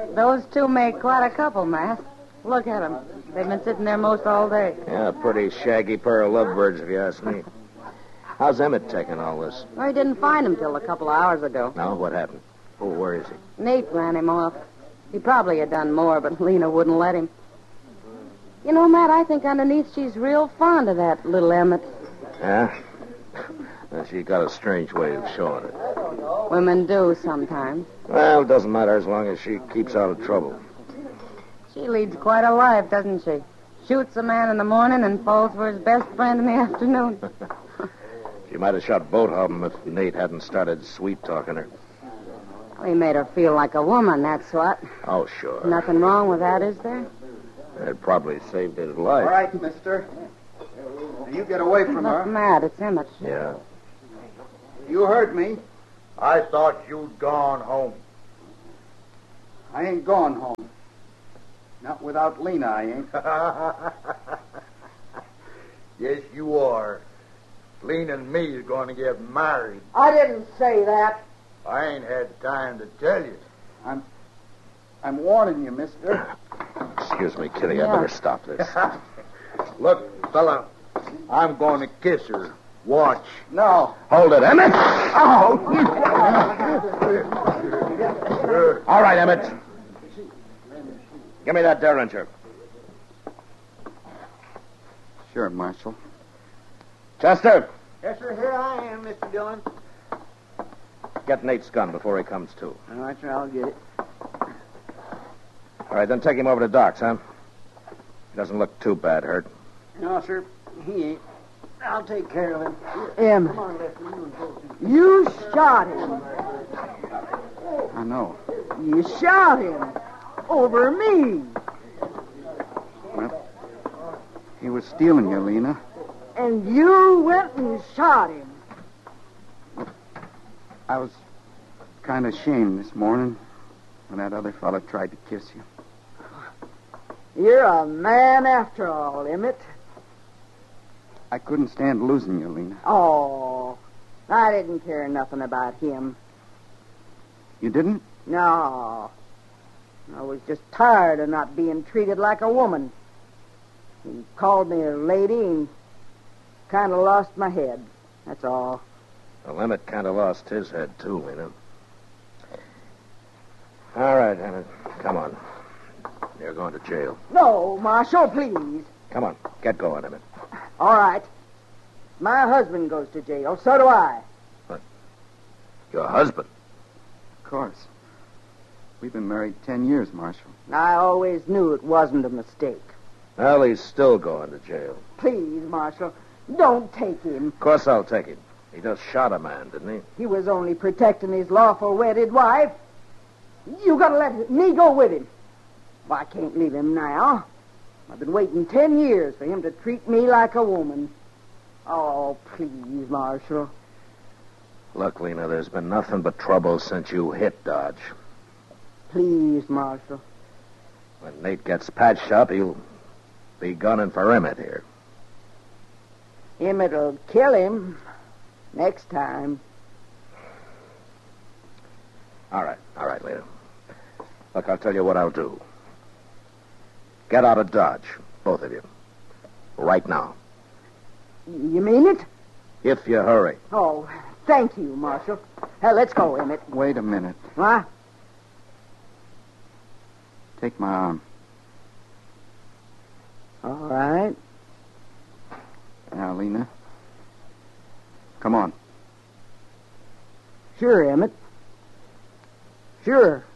Those two make quite a couple, Matt. Look at them. They've been sitting there most all day. Yeah, a pretty shaggy pair of lovebirds, if you ask me. How's Emmett taking all this? Well, he didn't find him till a couple of hours ago. No, what happened? Oh, where is he? Nate ran him off. He probably had done more, but Lena wouldn't let him. You know, Matt, I think underneath she's real fond of that little Emmett. Yeah? She got a strange way of showing it. Women do sometimes. Well, it doesn't matter as long as she keeps out of trouble. She leads quite a life, doesn't she? Shoots a man in the morning and falls for his best friend in the afternoon. She might have shot both of them if Nate hadn't started sweet-talking her. Well, he made her feel like a woman, that's what. Oh, sure. Nothing wrong with that, is there? It probably saved his life. All right, mister. You get away from Look, her. Matt, it's Emmett. Yeah. You heard me. I thought you'd gone home. I ain't going home. Not without Lena, I ain't. Yes, you are. Lena and me is going to get married. I didn't say that. I ain't had time to tell you. I'm warning you, mister. Excuse me, Kitty. I better stop this. Look, fella, I'm going to kiss her. Watch. No. Hold it, Emmett! Oh! All right, Emmett. Give me that derringer. Sure, Marshal. Chester, Yes, sir. Here I am, Mr. Dillon. get Nate's gun before he comes to. All right, sir. I'll get it. All right, then take him over to Doc's, huh? He doesn't look too bad hurt. No, sir. He ain't. I'll take care of him. Em, Come on, Lefty. You and both. you shot him. I know. You shot him. Over me. Well, he was stealing you, Lena. And you went and shot him. I was kind of ashamed this morning when that other fella tried to kiss you. You're a man after all, Emmett. I couldn't stand losing you, Lena. Oh, I didn't care nothing about him. You didn't? No. I was just tired of not being treated like a woman. He called me a lady and kind of lost my head. That's all. Well, Emmett kind of lost his head, too, Lena. All right, Emmett. Come on. You're going to jail. No, Marshal, please. Come on. Get going, Emmett. All right. My husband goes to jail. So do I. Your husband? Of course. We've been married 10 years, Marshal. I always knew it wasn't a mistake. Well, he's still going to jail. Please, Marshal, don't take him. Of course I'll take him. He just shot a man, didn't he? He was only protecting his lawful wedded wife. You gotta let me go with him. Well, I can't leave him now. I've been waiting 10 years for him to treat me like a woman. Oh, please, Marshal. Look, Lena, there's been nothing but trouble since you hit Dodge. Please, Marshal. When Nate gets patched up, he'll be gunning for Emmett here. Emmett'll kill him next time. All right, Lena. Look, I'll tell you what I'll do. Get out of Dodge, both of you. Right now. You mean it? If you hurry. Oh, thank you, Marshal. Let's go, Emmett. Wait a minute. What? Take my arm. All right. Now, Lena. Come on. Sure, Emmett. Sure.